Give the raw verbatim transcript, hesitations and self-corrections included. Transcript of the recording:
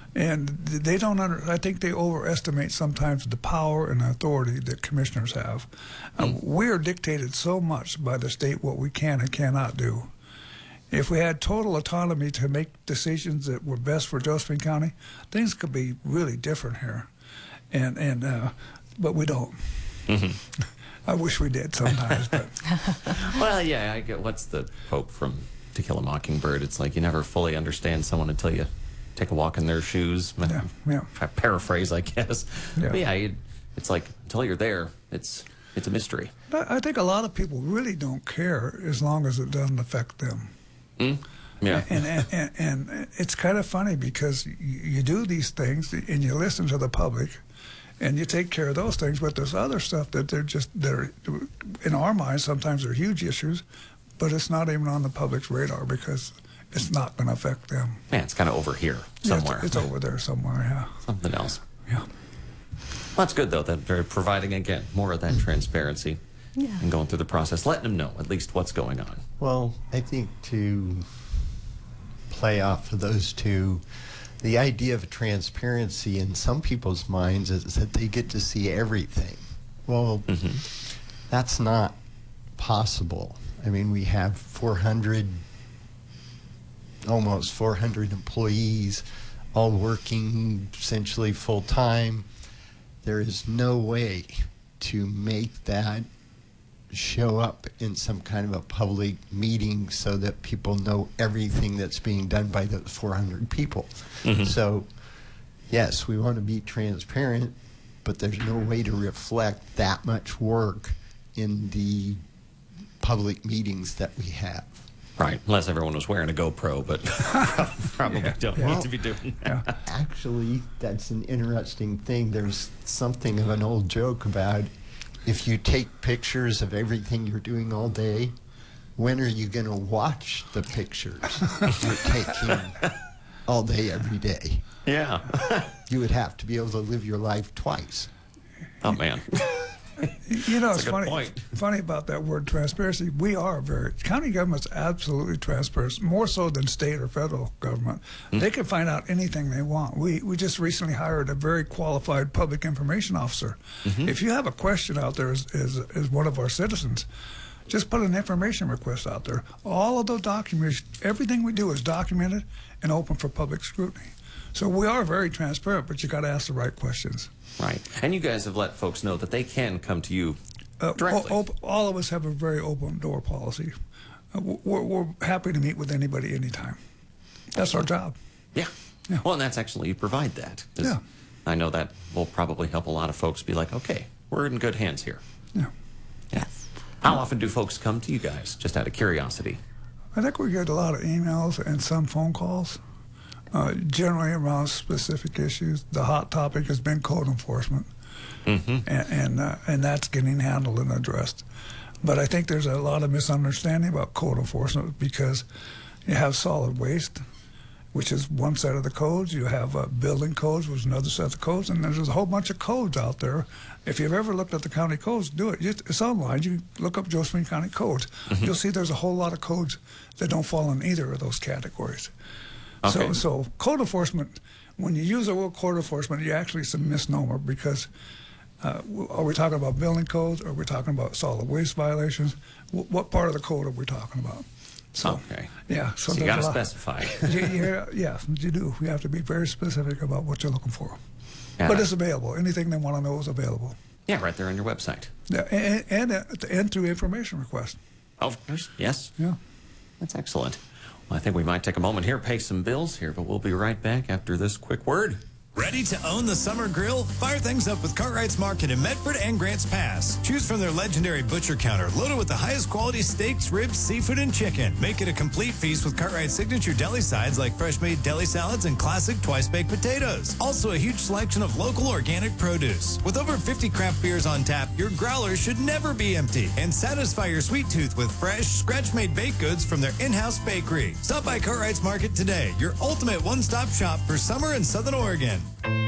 And they don't under, I think they overestimate sometimes the power and authority that commissioners have. Mm. Uh, we are dictated so much by the state what we can and cannot do. If we had total autonomy to make decisions that were best for Josephine County, things could be really different here. And and uh, but we don't. Mm-hmm. I wish we did sometimes. But. Well, yeah, I get what's the quote from To Kill a Mockingbird? It's like you never fully understand someone until you take a walk in their shoes. Yeah, yeah. I paraphrase, I guess. Yeah, but yeah you, it's like until you're there, it's it's a mystery. I think a lot of people really don't care as long as it doesn't affect them. Mm? Yeah. And, and, and, and it's kind of funny because you, you do these things and you listen to the public and you take care of those things, but there's other stuff that they're just, they're, in our minds, sometimes they're huge issues, but it's not even on the public's radar because it's not going to affect them. Yeah, it's kind of over here somewhere. Yeah, it's, it's over there somewhere, yeah. Something else. Yeah. Well, that's good, though, that they're providing, again, more of that transparency yeah. and going through the process, letting them know at least what's going on. Well, I think to play off of those two, the idea of transparency in some people's minds is that they get to see everything. Well, mm-hmm. that's not possible. I mean, we have four hundred, almost four hundred employees, all working essentially full time. There is no way to make that show up in some kind of a public meeting so that people know everything that's being done by those four hundred people. Mm-hmm. So, yes, we want to be transparent, but there's no way to reflect that much work in the public meetings that we have. Right, unless everyone was wearing a GoPro, but probably yeah. don't well, need to be doing that. Yeah. Actually, that's an interesting thing. There's something of an old joke about if you take pictures of everything you're doing all day, when are you going to watch the pictures you're taking all day, every day? Yeah. You would have to be able to live your life twice. Oh, man. You know, That's it's a good funny, point. funny about that word transparency. We are very, county government's absolutely transparent, more so than state or federal government. Mm-hmm. They can find out anything they want. We we just recently hired a very qualified public information officer. Mm-hmm. If you have a question out there as, as, as one of our citizens, just put an information request out there. All of those documents, everything we do is documented and open for public scrutiny. So we are very transparent, but you got to ask the right questions. Right. And you guys have let folks know that they can come to you uh, directly. Op- all of us have a very open door policy. Uh, we're, we're happy to meet with anybody anytime. That's our job. Yeah. yeah. Well, and that's actually, you provide that. Yeah. I know that will probably help a lot of folks be like, okay, we're in good hands here. Yeah. Yes. How often do folks come to you guys, just out of curiosity? I think we get a lot of emails and some phone calls. Uh, generally around specific issues. The hot topic has been code enforcement, mm-hmm. and and, uh, and that's getting handled and addressed. But I think there's a lot of misunderstanding about code enforcement because you have solid waste, which is one set of the codes. You have uh, building codes, which is another set of codes, and there's a whole bunch of codes out there. If you've ever looked at the county codes, do it. It's online. You look up Josephine County codes. Mm-hmm. You'll see there's a whole lot of codes that don't fall in either of those categories. Okay. So, so code enforcement, when you use the word code enforcement, you actually it's a misnomer because uh, are we talking about building codes? Or are we talking about solid waste violations? W- what part of the code are we talking about? So, okay. Yeah. So, so you got to specify. yeah, yeah, you do. You have to be very specific about what you're looking for. Yeah. But it's available. Anything they want to know is available. Yeah, right there on your website. Yeah, and, and, and, and through information request. Of course, yes. Yeah. That's excellent. Well, I think we might take a moment here, pay some bills here, but we'll be right back after this quick word. Ready to own the summer grill? Fire things up with Cartwright's Market in Medford and Grants Pass. Choose from their legendary butcher counter, loaded with the highest quality steaks, ribs, seafood, and chicken. Make it a complete feast with Cartwright's signature deli sides like fresh-made deli salads and classic twice-baked potatoes. Also, a huge selection of local organic produce. With over fifty craft beers on tap, your growler should never be empty. And satisfy your sweet tooth with fresh, scratch-made baked goods from their in-house bakery. Stop by Cartwright's Market today, your ultimate one-stop shop for summer in Southern Oregon.